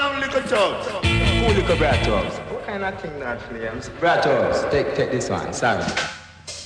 long little chugs. Cool little Bratos. What kind of thing that flames? Bratos, take this one, sorry.